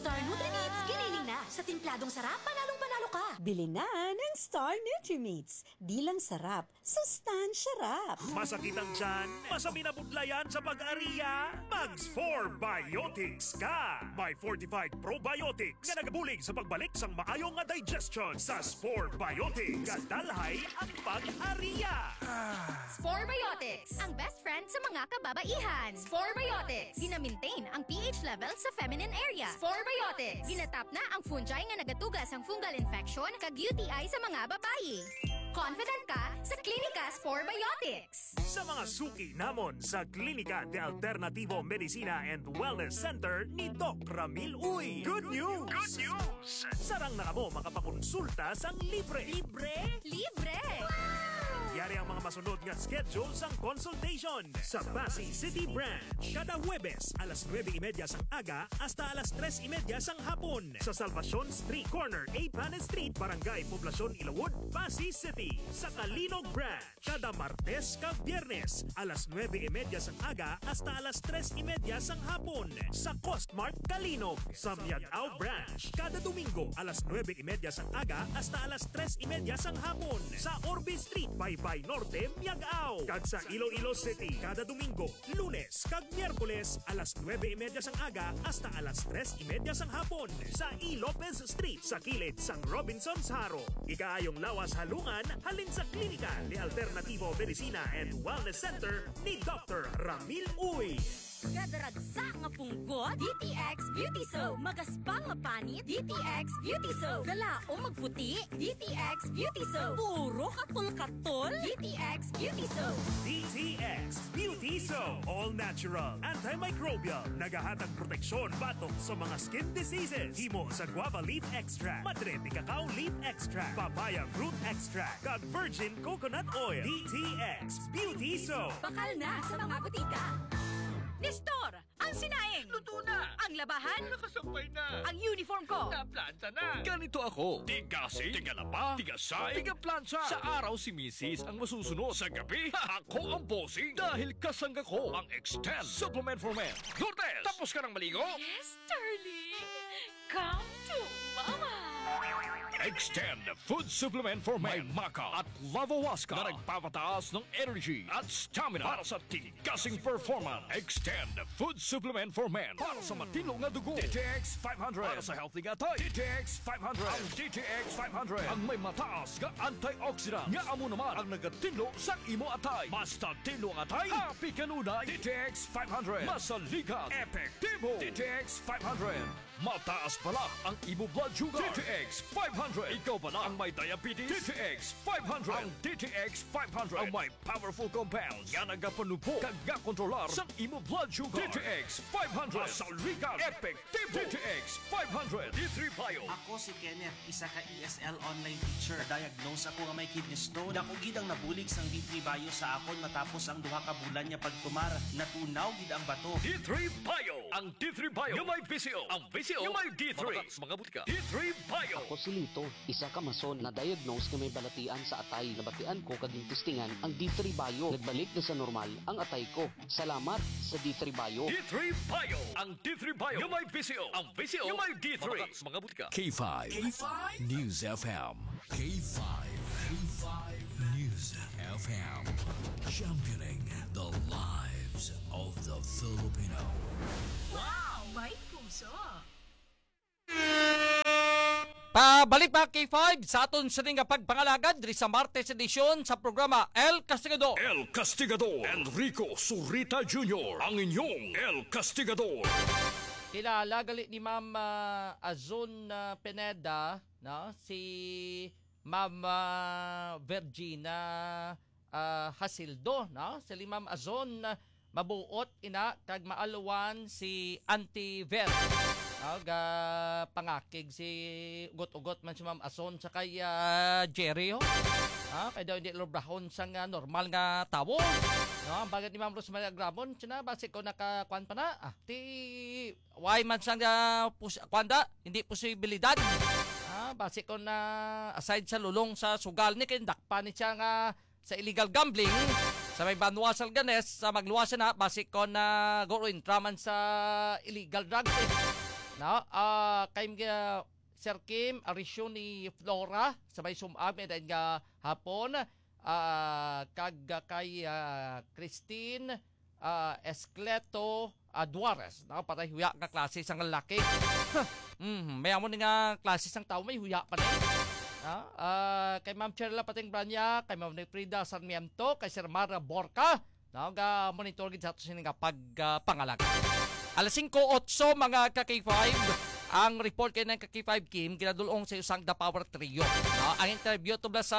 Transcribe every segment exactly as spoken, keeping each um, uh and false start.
Star Nutri-Meats, giniling na. Sa timpladong sarap, panalong panalo ka. Bili na ng Star Nutri-Meats. Di lang sarap, sustansya rap. Masakit ang tiyan? Masami na budlayan sa pag-ariya? Mags four Biotics ka! May fortified probiotics nga nagabulig sa pagbalik sang maayong nga digestion sa Spore Biotics. Kadalhay ang pag-ariya! Spore Biotics, ang best friend sa mga kababaihan. Spore Biotics, gina-maintain ang pH level sa feminine area. Spore Biotics, ginatap na ang fungi nga nagatugas ang fungal infection kag U T I sa mga babae. Confident ka sa Klinika Spore Biotics. Sa mga suki namon sa Klinika de Alternativo Medicina and Wellness Center ni Doc Ramil Uy. Good news! Good news! Sarang na kamo makapakonsulta sang libre. Libre? Libre! Yari ang mga masunod nga schedule sang consultation sa Pasig City Branch. Kada Huwebes, alas nueve y media sang aga hasta alas tres y media sang hapon. Sa Salvacion Street Corner, A. Panes Street, Barangay Poblacion, Ilawod, Pasig City. Sa Kalinog Branch, kada Martes kag Biyernes, alas nueve y media sang aga hasta alas tres y media sang hapon. Sa Costmart Kalinog. Sa Miagao Branch, kada Domingo, alas nueve y media sang aga hasta alas tres y media sang hapon. Sa Orbe Street, Baybay Norte, Miagao. Kag sa Iloilo City, kada Domingo, Lunes kag Miyerkules, alas nueve y media sang aga hasta alas tres y media sang hapon. Sa E. Lopez Street, sa kilid sang Robinson's Haro. Ikaayong lawas halungan, halin sa Klinika de Alternativo Medicina and Wellness Center ni Doctor Ramil Uy. Gadaragsa nga punggot, D T X Beauty Soap. Magaspang nga panit, D T X Beauty Soap. Galaong magputi, D T X Beauty Soap. Puro katol-katol, D T X Beauty Soap. D T X Beauty Soap. All natural, antimicrobial, nagahatag proteksyon batok sa mga skin diseases. Himo sa guava leaf extract, madre de cacao leaf extract, papaya fruit extract, kag virgin coconut oil. D T X Beauty Soap. Bakal na sa mga butika. Nestor, ang sinaing. Luto na! Ang labahan. Nakasampay na! Ang uniform ko. Naplanta na! Ganito ako. Tigasing, tigalaba, tigasay, tigaplansya. Sa araw si Missus ang masusunod. Sa gabi, ako ang bossing. Dahil kasangga ko ang Extend Supplement for Men. Lourdes, tapos ka ng maligo? Yes, darling. Come to mama. Extend Food Supplement for Men. May maca at lavawaska na nagpapataas ng energy at stamina para sa tigasing performance. Extend Food Supplement for Men para sa matino nga dugo. D T X five hundred para sa healthy nga tayo. D T X five hundred. Ang D T X five hundred ang may mataas nga antioxidant nga amo naman ang nagatinlo sa imo atay. Basta tinlo ang atay, happy kanunay. D T X five hundred masaligan, epektibo. D T X five hundred mataas pala ang imo blood sugar. D T X five hundred. Ikaw pala ang may diabetes. D T X five hundred. Ang D T X five hundred ang may powerful compounds nga nagapanupo kag nga kontrolar sa imo blood sugar. D T X five hundred. Masaligan, epektibo. D T X five hundred. D three Bio. Ako si Kenneth, isa ka E S L online teacher. Diagnose ako nga may kidney stone. Dako gid ang nabulig sang D three Bio sa akon matapos ang duha ka bulan niya pagtumar. Natunaw gid ang bato. D three Bio. Ang D three Bio yung may V C O. Ang V C O yung may D three. Mga butika. D three Bio. Ako si Lito, isa ka mason na diagnose nga may balatian sa atay. Nabatian ko kaging testingan ang D three Bio. Nagbalik na sa normal ang atay ko. Salamat sa D three Bio. D three Bio. Ang D three Bio yung may V C O. Ang V C O yung may D three. Mga butika. K five. K five News F M. K five. K five News F M. Championing the lives of the Filipino. Wow! May puso! Pabalik pa K five sa aton sa nga pagpangalagad diri sa Martes edisyon sa programa El Castigador. El Castigador. Enrico Surita Junior Ang inyong El Castigador. Kilala gali ni Ma'am uh, Azon uh, Pineda, no? Si Ma'am uh, Virginia uh, Hasildo, no? Si Ma'am Azon uh, mabuot ina kag maaluwan si Auntie Ver. No, ga pangakig si ugot-ugot man si Ma'am Azon sa kay uh, Jerry. Oh. Ah, kaya daw hindi lobrahon sang uh, normal nga tawo. No, ang bagay ni Ma'am Rosemary Agrabon, sina base ko nakakuan pa na. Ah, ti why man sang uh, pus kwanda, hindi posibilidad. Ah, base ko na aside sa lulong sa sugal ni kindak pa ni siya nga sa illegal gambling sa may Banwasal Ganes sa magluwasan na base ko na go intraman sa illegal drugs. Eh. No, ah uh, uh, kay uh, Sir Kim, Arisyon ni Flora, sabay sumab, and then uh, hapon, uh, kag uh, kay uh, Christine uh, Escleto uh, Duarez. No, patay huya nga klase sang lalaki. mm, may amo nga klase sang tao, may huya pa rin. Ah, uh, kay Ma'am Cherla Pating Branya, kay Ma'am Frida Sarmiento, kay Sir Mara Borca, no, ga monitor gid sa ato sini nga pag uh, pangalaga. Alas singko eight mga ka K five, ang report kay ng ka K five Kim ginadulong sa usang The Power Trio. No, ang interview to sa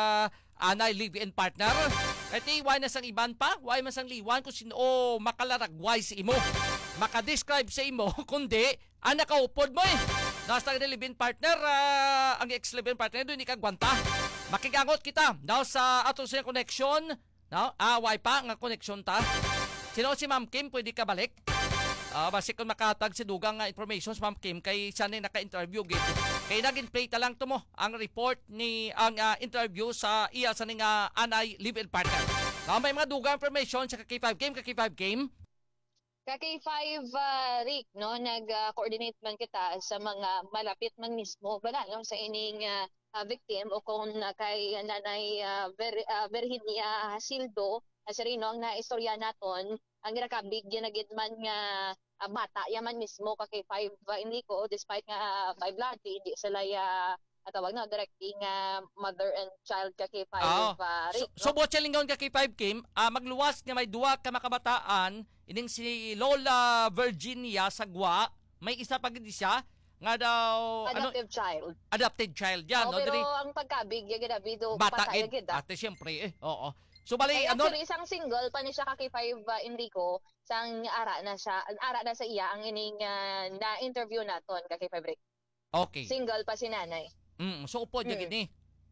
anay live-in partner. At why na sang iban pa, why man sang liwan kung sino oh, makalaragway sa imo, makadescribe sa imo, kundi ang nakaupod mo eh. Nasa nga live-in partner, uh, ang ex-live-in partner doon ikagwanta. Makigangot kita daw sa ato sa connection, no? Ah, why pa nga connection ta? Sino si Ma'am Kim, pwede ka balik? Ah, uh, basi kung makatag si dugang nga information sa Ma'am Kim kay siya na naka-interview gid. Kay naging play ta lang to mo ang report ni ang uh, interview sa iya sa ning uh, anay live-in partner. No, may mga dugang information sa K five Kim, K five Kim. Ka K five, uh, Rick, no, nag-coordinate man kita sa mga malapit man mismo, wala, no, sa ining uh, uh, victim o kung uh, kay Nanay uh, Ver, uh, Virginia Hasildo, uh, sa rin, no, ang naistorya naton, ang ginakabig, ginagid man nga uh, bata, yaman mismo ka K five uh, Enrico, despite nga uh, by blood, hindi sila uh, tawag na, directing uh, mother and child ka K five, oh. uh, Rick. So, no? so bot siya ka K five Kim, uh, magluwas nga may duwa ka makabataan, ining si Lola Virginia Sagwa, may isa pa gid siya nga daw adoptive ano, child. Adopted child yan, oh, no? Pero Diri, ang pagkabig yung ginabido bata patay gid. gid. Ate syempre eh. Oo. So bali eh, ano actually isang single pa ni siya ka K five uh, Enrico, sang ara na siya, ara na sa iya ang ining uh, na interview naton ka K five Rick. Okay. Single pa si nanay. Mm, so upod mm. gid ni.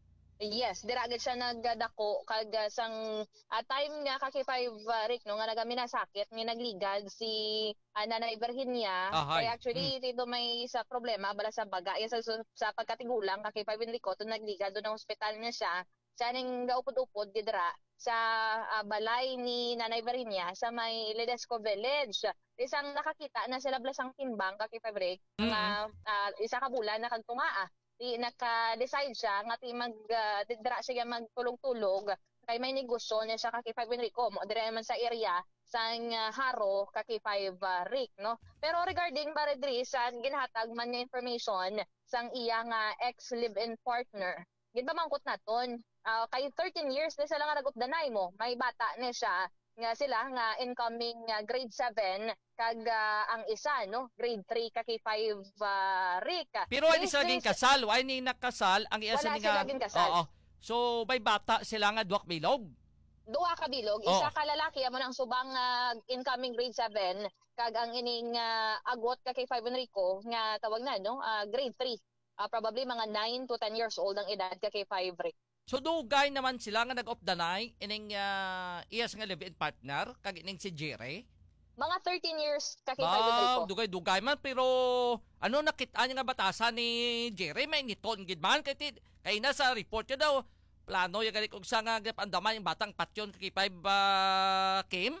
Yes, dira gid siya nagdako kag uh, sang uh, time nga ka K five uh, Rick no nga nagaminasakit nga nagligad si uh, Nanay Virginia. Ah, kaya actually mm. dito may sa problema bala sa baga ya sa, sa pagkatigulang ka K five Enrico to nagligad do ng ospital niya siya. Siya ning gaupod-upod didra sa uh, balay ni Nanay Virginia sa may Ledesco Village. Isang nakakita na sila blasang timbang ka K five Rick mm-hmm. nga uh, isa ka bulan na kagtungaa. Di naka-decide siya nga ti mag uh, didra siya magtulog-tulog kay may negosyo niya siya ka K five Enrico mo dire man sa area sang uh, Haro ka K five uh, Rick no. Pero regarding Baredri sa ginahatag man nga information sang iya nga ex live-in partner gid ba mangkot naton uh, kay thirteen years na sila nga nag-updanay mo may bata ni siya nga sila nga incoming uh, grade seven kag uh, ang isa no grade three ka K five uh, Rick. Pero ay sila gin kasal, why ni nakasal ang iya sa nga nga. Wala kasal. Oo. So may bata sila nga duwak bilog. Duwa ka bilog, oh. isa ka lalaki amo nang subang uh, incoming grade seven kag ang ining uh, agot ka K five Enrico nga tawag na no uh, grade three. Uh, probably mga nine to ten years old ang edad ka K five Rick. So dugay naman sila nga nag-off the night ining uh, iyas nga live-in partner kag ining si Jerry. Mga thirteen years ka K five ah, Enrico. Dugay-dugay man pero ano nakita niya nga batasan ni Jerry may niton gid man kay kay na sa report niya daw plano ya gali og sa nga andamay yung batang patyon ka K five uh, Kim.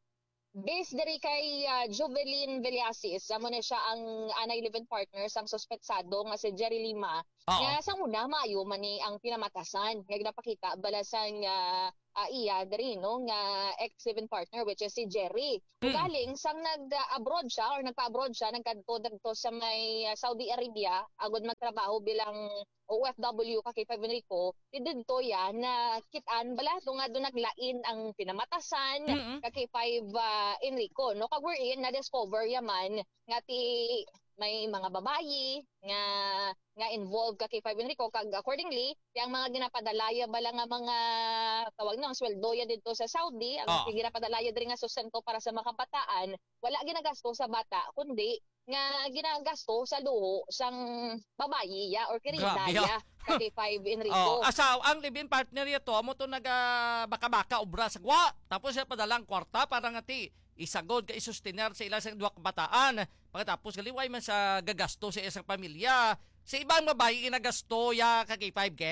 Based diri kay uh, Jovelyn Villasis, amo na siya ang anay live-in partner sang suspetsado nga si Jerry Lima. Oo. Nga sa una maayo man ni ang pinamatasan. Nga ginapakita bala sang uh, uh, iya diri no nga ex live-in partner which is si Jerry. Mm. Galing sang nag-abroad siya or nagpa-abroad siya nagkadto dagto sa may uh, Saudi Arabia agud magtrabaho bilang O F W ka K five Enrico, didto ya na kitaan bala do nga do naglain ang pinamatasan mm-hmm. ka K five uh, Enrico no kag wherein na discover yaman nga ti may mga babayi nga nga involved ka K five Enrico kag accordingly yang mga ginapadalaya bala nga mga tawag na ang sweldo ya didto sa Saudi ang oh. ginapadalaya diri nga sustento para sa mga kabataan wala ginagasto sa bata kundi nga ginagasto sa luho sang babayi ya or kirida ya ka K five Enrico. Oh, asaw ang live-in partner ya to amo to naga baka-baka obra sa gwa tapos siya padalang kwarta para nga ti isagod ka isustener sa ilang sang duwa kabataan pagkatapos galiway man sa gagasto sa isang pamilya sa ibang babayi ginagasto ya ka K five Kim.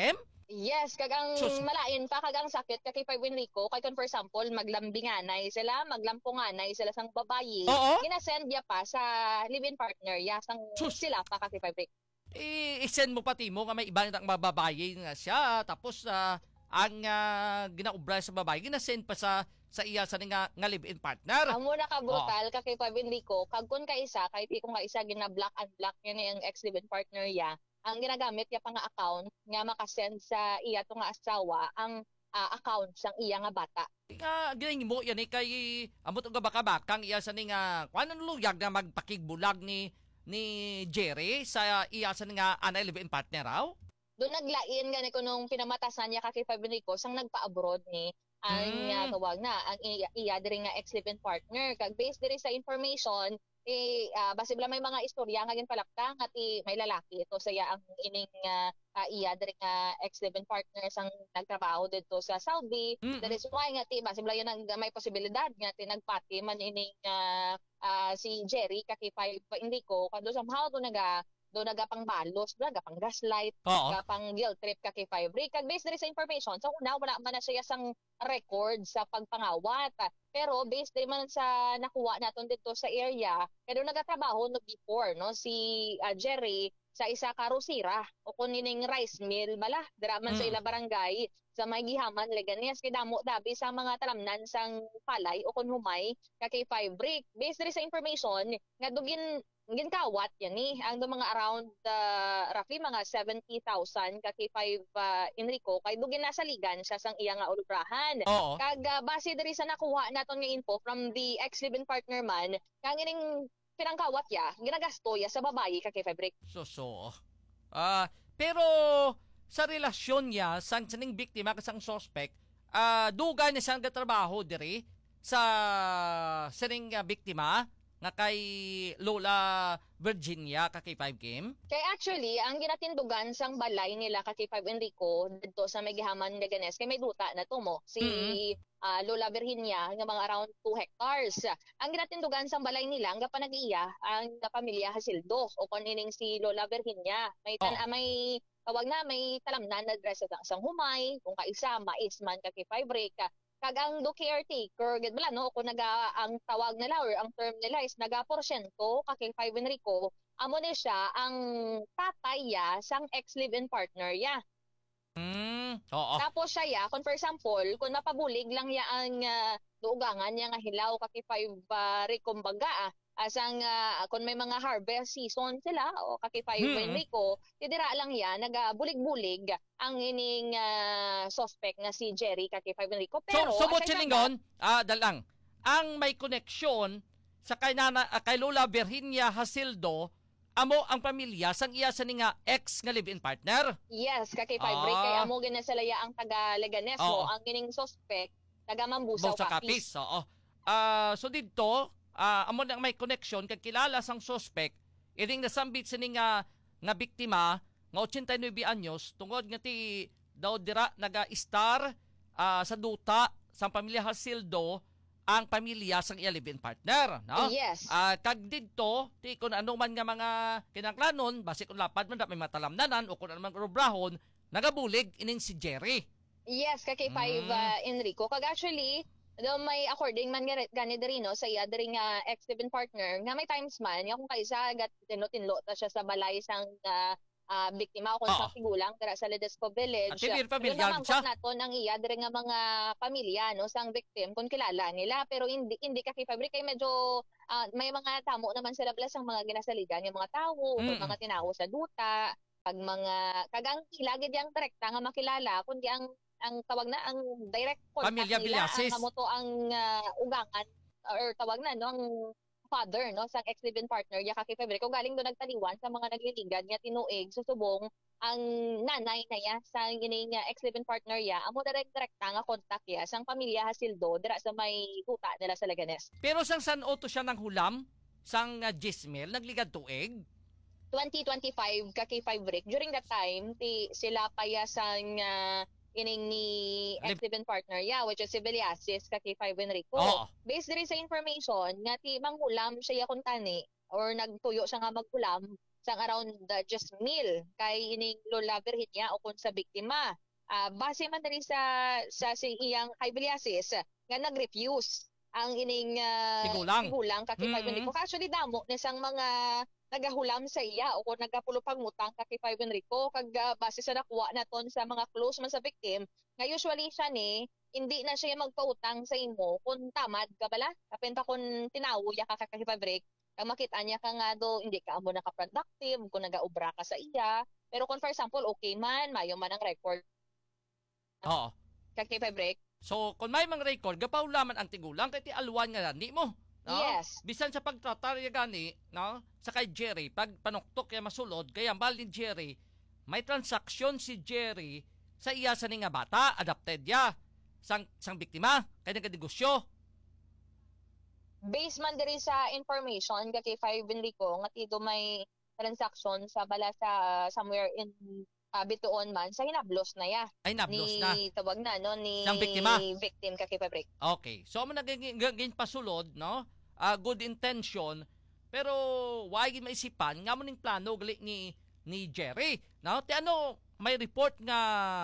Yes, kagang Sus. malain pa kagang sakit kay five Enrico kay kun for example maglambinganay sila maglampunganay sila sang babayi Oo. ginasend niya pa sa live-in partner ya sang Sus. sila pa kay five Enrico. I- i-send mo pati mo nga may iba nang mababayi nga siya tapos ah, ang uh, ginaubra sa babae ginasend pa sa sa iya sa nga, nga live-in partner. Amo na ka brutal ka kay five Enrico kag kun ka isa kay kung ka isa gina block and block niya ang ex live-in partner ya ang ginagamit niya pa nga account nga makasend sa iya to nga asawa ang uh, account sang iya nga bata. Nga gining mo yan eh kay amot og baka-bakang iya sa ni nga kuan luyag na magpakigbulag ni ni Jerry sa iya sa ni nga anay live-in partner raw. Doon naglain gani ko nung pinamatasan niya kay five Enrico sang nagpa-abroad ni ang Mm. uh, tawag na ang iya, iya diri nga ex live-in partner kag based diri sa information eh uh, base bala may mga istorya nga ginpalakta nga ti may lalaki ito saya ang ining uh, uh, iya diri nga ex live-in partner sang nagtrabaho dito sa Saudi. Mm-mm. That is why nga ti base bala yun ang may posibilidad nga ti nagpati man ining uh, uh, si Jerry kaki five Enrico kado somehow do naga do nagapang balos, nagapang gaslight, Oo. nagapang guilt trip ka kay Five Ray. Kag based diri sa information, so una wala man na siya sang record sa pagpangawat. Pero based din man sa nakuha naton dito sa area, kaya nagatrabaho no before no si uh, Jerry sa isa ka rosira o kunining rice mill bala dira man sa Mm. ila barangay sa may gihaman Leganes kay damo dabi sa mga talamnan sang palay o kun humay ka kay Five Brick. Based diri sa information nga dugin ginkawat yan ni ang do mga around uh, roughly mga seventy thousand ka kay five uh, Enrico kay dugin nasa ligan siya sang iya nga ulubrahan. Oo. Kag uh, base diri sa nakuha naton nga info from the ex live-in partner man kang ining pinangkawat ya ginagasto ya sa babayi ka kay Fabric. So so. Ah, pero sa relasyon niya sang saning biktima kasang suspect, ah dugay niya siyang gatrabaho diri sa saning uh, biktima nga kay Lola Virginia ka kay five game. Kay actually, ang ginatindugan sang balay nila ka kay five Enrico dito sa may gihaman Leganes kay may duta na to mo. Si Mhm. ah, Lola Virginia nga mga around two hectares. Ang ginatindugan sang balay nila nga panag-iya ang na pamilya Hasildo o kanining si Lola Virginia. May tan Oh. ah, may tawag na may talamnan na dress sa sang humay kung kaisa mais man ka kay five break kag ang do caretaker gid bala no kung naga ang tawag nila or ang term nila is naga porsyento ka kay five Enrico amo ni siya ang tatay ya sang ex live-in partner ya. Mm, oo. Tapos siya ya kung for example kung mapabulig lang ya ang uh, duugangan niya nga hilaw ka kay five uh, kumbaga ah, asang uh, kung may mga harvest season sila o ka kay five Hmm. Enrico tidira lang ya nagabulig-bulig ang ining uh, suspect nga si Jerry ka kay five Enrico pero so, so aside from Bochilingon, ah, dalang, ang may koneksyon sa kay, nana, ah, kay Lola Virginia Hasildo, amo ang pamilya sang iya sa ni nga ex nga live-in partner. yes, kakay five break Ah. kay amo ginasalaya ang taga Leganes Oo. mo, ang gining suspect taga Mambusaw Sa Capiz. kapis. Oo. Ah, so dito, ah, amo nang may connection kay kilala sang suspect, ining nasambit sa ni nga nga biktima nga eighty-nine anyos tungod nga ti daw dira naga-star ah, sa duta sang pamilya Hasildo ang pamilya sang iya live-in partner, no? Yes. Ah, kag didto ti kun ano man nga mga kinanglanon, basi kun lapad man da may matalamnanan o kun ano man obrahon, nagabulig ining si Jerry. Yes, kakay five Mm. uh, Enrico. Kag actually, do may according man gani gani diri no sa iya diri nga ex live-in partner nga may times man nga kung kaisa gat tinlo-tinlo ta siya sa balay sang uh, uh, biktima o kung Oo. sa tigulang dira sa Ledesco Village. At hindi pamilya Doon naman siya. po naton ang iya diri nga mga pamilya no sang victim kung kilala nila pero hindi hindi kakay Fabric kay medyo ah, may mga tamo naman sila bala sang mga ginasaligan yung mga tawo kung Mm. mga tinawo sa duta pag mga kagang ilagid yang direkta nga makilala kundi ang ang tawag na ang direct contact Pamilya nila Villasis. ang amo to ang ah, ugangan or tawag na no ang father no sang ex live-in partner ya kay Fabric kung galing do nagtaliwan sa mga nagliligan nga tinuig susubong ang nanay na ya sa gining uh, ex live-in partner ya amo direct direkta nga contact ya sang pamilya Hasildo dira sa may tuta nila sa Leganes. Pero sang San Otto siya ng hulam, sang uh, Jismil, nagligad tuig. twenty twenty-five ka kay five break during that time ti sila pa ya sang uh, ining ni ex live-in partner ya which is si Veliasis ka kay five Enrico. Oo. Based diri sa information nga ti manghulam siya ya kun tani or nagtuyo siya nga maghulam sang around the just meal kay ining Lola Virginia o kun sa biktima. ah, base man diri sa sa si iyang kay Biliasis nga nag-refuse ang ining ah, Tigulang. tigulang kaki five Mhm. Enrico. Actually damo ni sang mga nagahulam sa iya o kung nagapulo pangutang kaki five Enrico kag ah, base sa nakuha naton sa mga close man sa victim nga usually siya ni hindi na siya magpautang sa imo kung tamad ka bala kapin pa kung tinawo ya ka kaki five Rick kag makita niya ka nga do hindi ka amo naka-productive kung nagaobra ka sa iya pero kung for example okay man mayo man ang record Oo. kaki five Rick. So, kung may mga record, gapaulaman ang tigulang, kaya ti alwan nga ni mo. No? Yes. Bisan sa pagtratarya gani, no? Sa kay Jerry, pag panuktok kaya masulod, kaya bal ni Jerry, may transaksyon si Jerry sa iya sa nga bata, adopted ya, sang, sang biktima, kaya nagadegosyo. Based man diri sa information kaki five Enrico nga tido may transaction sa bala sa somewhere in uh, bituon man sa hinablos na ya. Ay, nablos ni, na. Tawag na, no? Ni Sang biktima. victim kaki five Rick. Okay. So, mo naging pasulod, no? Uh, good intention, pero wag maisipan nga mo ning plano gali ni ni Jerry, no? Ti ano, may report nga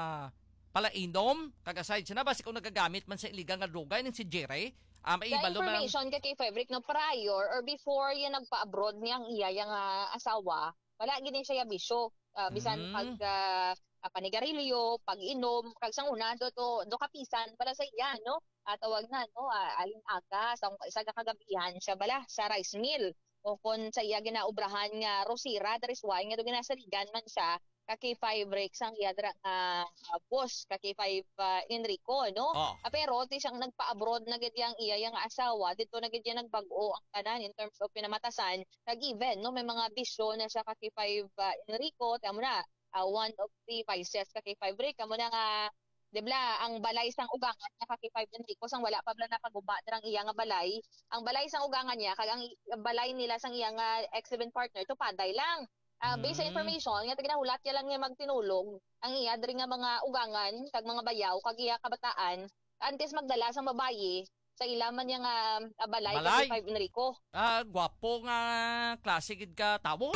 palainom, kagaside siya na basi kung nagagamit man sa illegal nga droga ning si Jerry. Um, Sa information kaki five Rick no prior or before yan nagpa-abroad niyang iya yang uh, asawa, wala gini siya bisyo. Uh, bisan Mm. pag uh, uh, panigarilyo, pag-inom, kag sang una do to do kapisan para sa iya no. At tawag na no, uh, alin aga sa isa ka kagabihan siya bala sa rice mill o kun sa iya ginaubrahan nga Rosira that is why nga do ginasaligan man siya kaki five Rick sang iya dra uh, uh, boss kaki five uh, Enrico no. Oh. Ah, pero ti siyang nagpa-abroad na gid yang iya yang asawa dito na gid yang nagbag-o ang tanan in terms of pinamatasan kag even no may mga bisyo na siya kaki five uh, Enrico tamo na uh, one of the vices kaki five Rick kamo na nga di ba ang balay sang ugangan niya kaki five Enrico sang wala pa bala na paguba dirang iya nga balay ang balay sang ugangan niya kag ang balay nila sang iya nga ex-living partner tupaday lang. Uh, based sa Mm. information, nga ginahulat ya lang niya magtinulog ang iya diri nga mga ugangan kag mga bayaw kag iya kabataan antes magdala sa babayi sa ilaman niya nga uh, balay, Balay. kay five Enrico. Ah, gwapo nga klase gid ka tawo.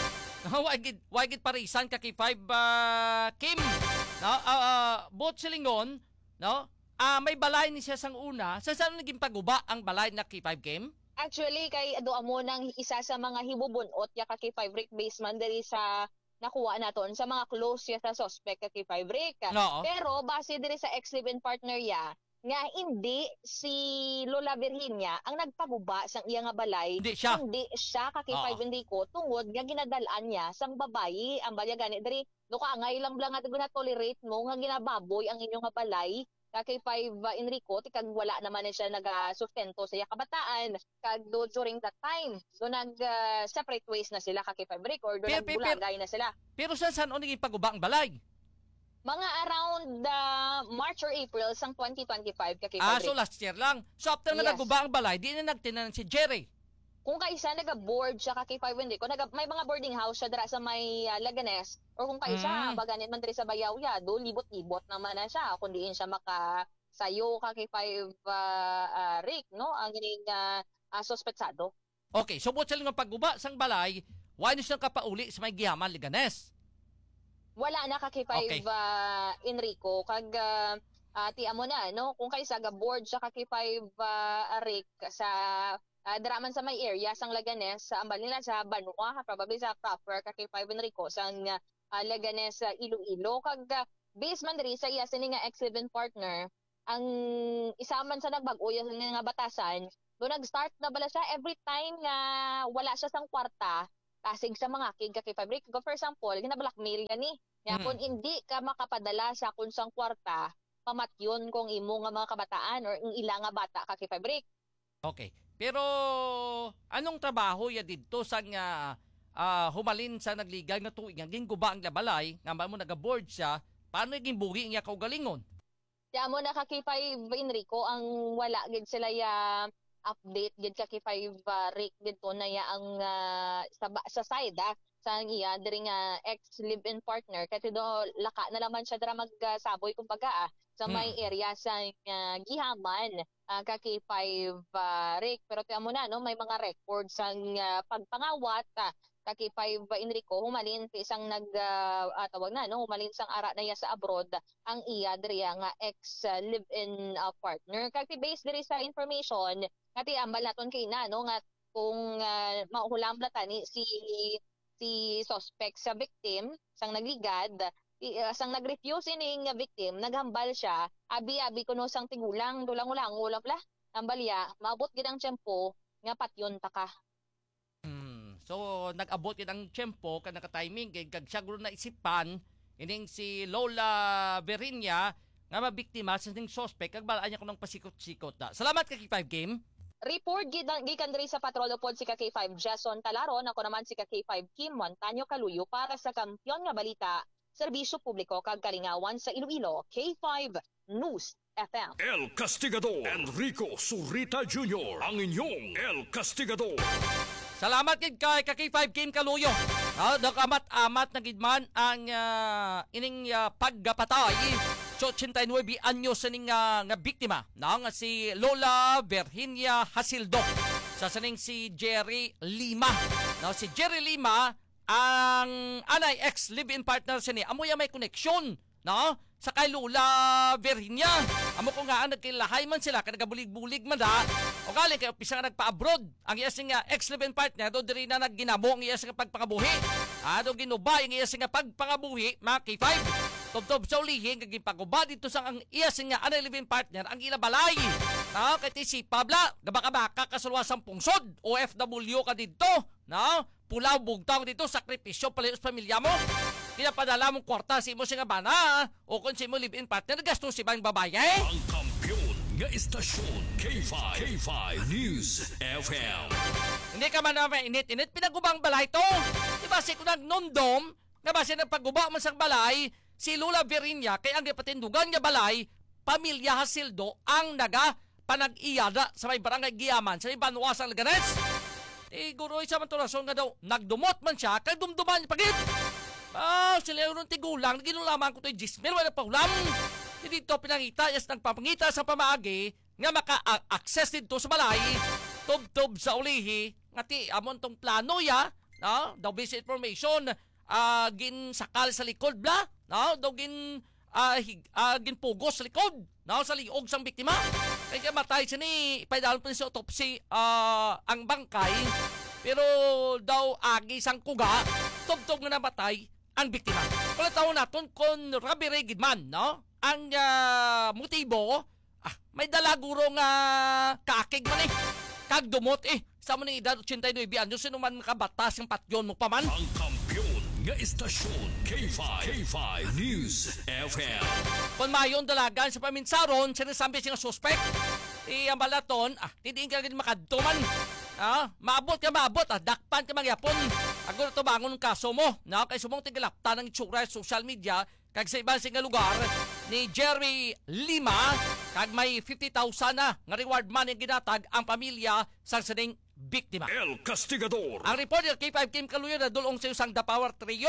Why gid why gid parisan ka kay five uh, Kim. No, ah uh, bot silingon, no? Ah, may balay ni siya sang una. Sa saan naging paguba ang balay na kay five Kim? Actually kay ado amo nang isa sa mga hibubunot ya kay five Rick based man diri sa nakuha naton sa mga close ya sa suspect kay five Rick. No. Pero base diri sa ex-live-in partner ya nga hindi si Lola Virginia ang nagpaguba sang iya nga balay Hindi siya. kundi siya kaki Oo. five Enrico tungod nga ginadalaan niya sang babayi ang balya gani diri do ka ngay lang blang nga na tolerate mo nga ginababoy ang inyong nga balay kay five uh, Enrico ti kag wala naman na siya naga-sustento sa iya kabataan kag do during that time do nag uh, separate ways na sila kay five Enrico or do Pero- pero- nagbulagay na sila Pero sa saan o naging paguba ang balay? mga around uh, March or April sang twenty twenty-five kay Ah, five so Rick. last year lang. So after na Yes. naguba ang balay, di na nagtinan si Jerry. Kung kaisa naga-board siya kay five Enrico naga may mga boarding house siya dira sa may uh, Laganes or kung kaisa Mm. baganin man diri sa Bayaw ya do libot-libot naman na siya kung diin siya maka sayo kay five uh, uh, Rick no ang gining uh, uh, suspetsado. Okay, so bot silingon paguba sang balay, why na siyang kapauli sa may Giyaman, Liganes? Wala na kay five Okay. uh, Enrico kag uh, uh, ti amo na no kung kaysa ga board siya kay five uh, Rick sa uh, draman sa may area sang Laganes sa ambal nila sa Banua probably sa proper kay five Enrico sang uh, Laganes uh, Iloilo kag uh, based man diri sa iya sini nga ex-live-in partner ang isaman sa nagbag-o yung nga batasan do nag-start na bala siya every time nga wala siya sang kwarta kasig sa mga kig kay five Rick. For example, gina-blackmail gani. Ya Hmm. kung hindi ka makapadala sa kunsang kwarta, pamatyon kung imo nga mga kabataan or ang ila nga bata ka kay five Rick. Okay. Pero anong trabaho ya didto sa nga ah, humalin sa nagligay nga tuig nga ginguba ang labalay nga ba mo naga-board siya, paano naging bugi niya kaugalingon? Kaya mo na ka kay five Enrico ang wala gid sila ya update gid ka kay five uh, Rick dito na ya ang uh, sa, sa side ah, sa iya diri nga ex live-in partner kasi do laka na naman siya dira magsaboy kumbaga ah, sa may area sa uh, Gihaman uh, ka kay five uh, Rick pero tiyan mo na no may mga records ang uh, pagpangawat uh, kaki five Enrico humalin ti isang nag uh, ah, tawag na no humalin sang ara na iya sa abroad ang iya diri nga ex uh, live-in uh, partner. Kag ti based diri sa information kati ambal naton kay na no nga kung uh, mauhulam ta ni si si suspect sa victim sang nagligad uh, sang nag-refuse ining victim naghambal siya abi-abi kuno sang tigulang dulang-ulang ulam la ambalya maabot gid ang tiyempo nga patyon ta ka. So, nag-abot yun ang tiyempo, ka naka-timing, kay kag siya guro na isipan, ining si Lola Verinia, nga mabiktima sa ning suspect, kag balaan niya ko ng pasikot-sikot na. Salamat ka, K five Game. Report gikan diri sa patrol upod si K five Jason Talaron, ako naman si K five Kim Montaño Kaluyo para sa Kampiyon nga Balita, Serbisyo Publiko kag Kalingawan sa Iloilo, K five News F M. El Castigador, Enrico Surita Junior, ang inyong El Castigador. Salamat kid kay K five Kim Kaluyo. Ah, nakamat-amat na gidman ang uh, ining uh, paggapatay so eighty-nine anyos ning uh, nga biktima na nga si Lola Virginia Hasildo. Sa saning si Jerry Lima. Now si Jerry Lima ang anay ex live-in partner siya ni amoy may koneksyon no sa kay Lola Virginia. Amo ko nga ang nagkilahay man sila kay nagabulig-bulig man da. O galing kay opisa nga nagpa-abroad. Ang iya sing ex live-in partner do diri na nagginabo ang iya sing pagpangabuhi. Ado ginubay ang iya sing pagpangabuhi, mga K five. Tubtob sa ulihin kag gipaguba dito sa ang iya sing anay live-in partner ang ila balay. No, kay ti si Pabla, gabaka-baka kasulwasang pungsod, O F W ka dito, no? Pulaw bugtong dito, sakripisyo pala sa pamilya mo. Pinapadala mong kwarta si mo siya nga bana o kung si mo live-in partner, gasto si bang babae? Ang kampiyon nga istasyon K five. K five News F M. Hindi ka man naman init-init, pinagubang balay to. Diba si kunang nondom, nga ba siya nagpaguba man sa balay, si Lola Verinia, kay ang patindugan nga balay, pamilya Hasildo ang naga panag-iyada sa may barangay Giyaman, sa may Banuasang Laganes. Eh, guro isa man to rason nga daw, nagdumot man siya, kay dumduman niya pagit. Ah, sila yung tigulang, ginulaman ko to yung jismil, wala pa ulam. Dito pinangita, yes, nagpapangita sa pamaagi, nga maka-access dito sa balay, tub-tub sa ulihi, nga ti, amon tong plano ya, no? Daw basic information, uh, ginsakal sa likod, bla, no? Daw gin, uh, hig, uh, ginpugos sa likod, no? Sa liog sang biktima. Kaya matay siya ni, ipaidalon pa sa autopsy, uh, ang bangkay, pero daw agi sang kuga, tub-tub nga namatay, ang biktima. Kung taon natin kung Rabi Regidman, no? Ang uh, motibo, ah, may dalagurong uh, kakig man eh. Kagdumot eh. Sa mo ng edad eighty-nine anyos, sino man makabatas yung patyon mo pa man? Ang kampiyon nga istasyon K five. K five News F M. Kung mayon dalagan sa paminsaron, sinasambi siya nga suspect. Eh, ang balaton, ah, hindi ka rin makadtuman. Ah, maabot ka, maabot, ah, dakpan ka mangyapon. Ako na tumangon ng kaso mo, na kay sumong tigilapta ng itsura sa social media, kag sa ibang singa lugar, ni Jerry Lima, kag may fifty thousand na nga reward money ginatag ang pamilya sa saning biktima. El Castigador. Ang reporter K five Kim Kaluyo na dulong sa isang The Power Trio,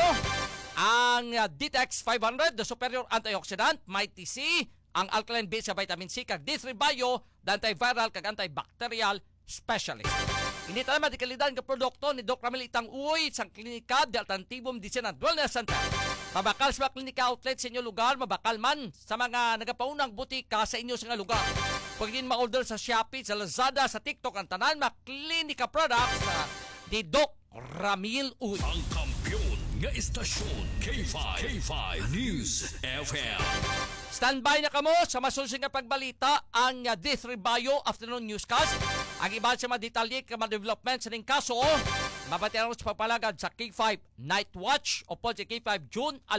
ang uh, D T X five hundred, the superior antioxidant, may T C, ang alkaline base sa vitamin C, kag D three Bio, the antiviral, kag antibacterial specialist. Hindi tayo matikalidad ng produkto ni Doc Ramil Itang Uy sa klinika de Altantibum Dicen and Wellness Center. Mabakal sa mga klinika outlet sa inyong lugar, mabakal man sa mga nagapaunang butika sa inyo sa lugar. Pwede din ma-order sa Shopee, sa Lazada, sa TikTok, ang tanan, mga klinika products uh, ni Doc Ramil Uy. Ang kampiyon nga istasyon K five. K five News F M. Standby na kamo sa masulsing nga pagbalita ang uh, D three Bio Afternoon Newscast. Ang iba sa mga detalye ka mga development sa ning kaso, mabatiran sa papalagad sa K five Night Watch o po sa K five June